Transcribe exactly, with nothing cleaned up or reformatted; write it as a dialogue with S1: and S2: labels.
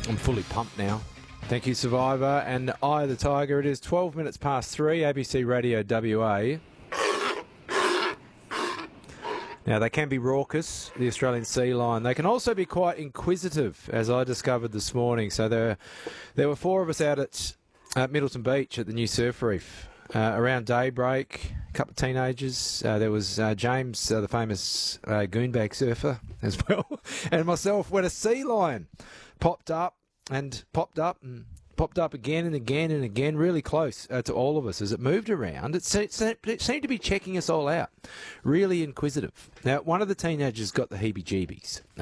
S1: I'm fully pumped now. Thank you, Survivor, and Eye of the Tiger. It is twelve minutes past three, A B C Radio W A. Now, they can be raucous, the Australian sea lion. They can also be quite inquisitive, as I discovered this morning. So there, there were four of us out at, at Middleton Beach at the new surf reef. Uh, around daybreak, a couple of teenagers. Uh, there was uh, James, uh, the famous uh, goonbag surfer, as well, and myself, when a sea lion popped up and popped up and popped up again and again and again, really close uh, to all of us as it moved around. It, se- it seemed to be checking us all out, really inquisitive. Now, one of the teenagers got the heebie-jeebies.